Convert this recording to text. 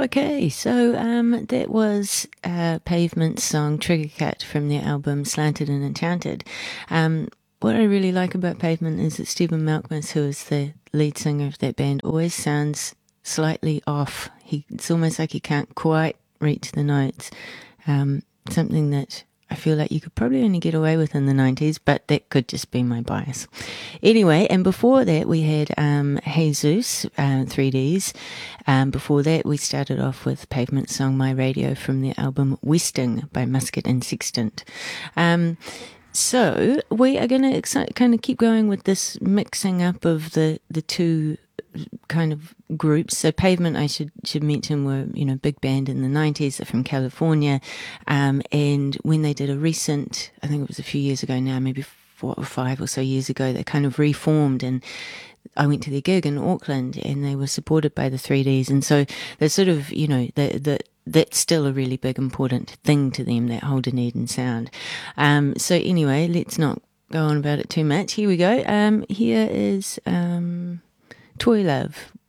Okay, so that was Pavement's song Trigger Cat from their album Slanted and Enchanted. What I really like about Pavement is that Stephen Malkmus, who is the lead singer of that band, always sounds slightly off. It's almost like he can't quite reach the notes. Something that I feel like you could probably only get away with in the 90s, but that could just be my bias. Anyway, and before that we had Jesus, 3Ds. Before that we started off with Pavement's song My Radio from the album Westing by Musket and Sextant. So we are going to kind of keep going with this mixing up of the two kind of groups. So Pavement, I should mention, were big band in the 90s. They're from California, and when they did a recent, I think it was a few years ago now, maybe 4 or 5 or so years ago, they kind of reformed, and I went to their gig in Auckland, and they were supported by the 3Ds, and so they're sort of that's still a really big important thing to them, that whole Dunedin sound. So anyway, let's not go on about it too much. Here we go. Here is Toy Love